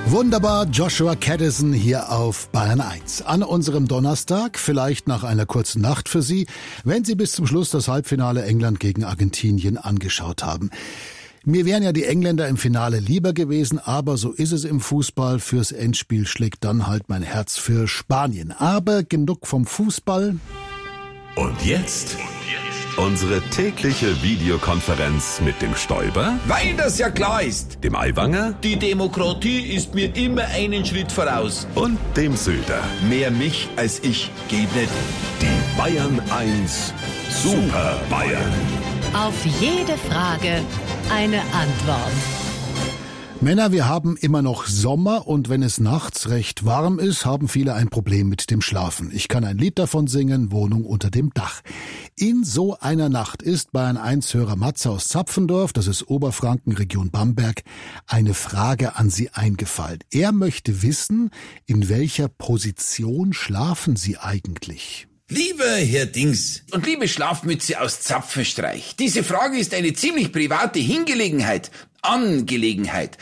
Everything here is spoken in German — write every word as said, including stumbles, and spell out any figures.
Wunderbar, Joshua Caddison hier auf Bayern eins. An unserem Donnerstag, vielleicht nach einer kurzen Nacht für Sie, wenn Sie bis zum Schluss das Halbfinale England gegen Argentinien angeschaut haben. Mir wären ja die Engländer im Finale lieber gewesen, aber so ist es im Fußball. Fürs Endspiel schlägt dann halt mein Herz für Spanien. Aber genug vom Fußball. Und jetzt unsere tägliche Videokonferenz mit dem Stoiber, weil das ja klar ist. dem Aiwanger Die Demokratie ist mir immer einen Schritt voraus. und dem Söder. Mehr mich als ich geht nicht. Die Bayern eins Super Bayern. Auf jede Frage eine Antwort. Männer, wir haben immer noch Sommer und wenn es nachts recht warm ist, haben viele ein Problem mit dem Schlafen. Ich kann ein Lied davon singen, Wohnung unter dem Dach. In so einer Nacht ist Bayern eins Hörer Matze aus Zapfendorf, das ist Oberfranken, Region Bamberg, eine Frage an Sie eingefallen. Er möchte wissen, in welcher Position schlafen Sie eigentlich? Lieber Herr Dings und liebe Schlafmütze aus Zapfenstreich, diese Frage ist eine ziemlich private Hingelegenheit, Angelegenheit.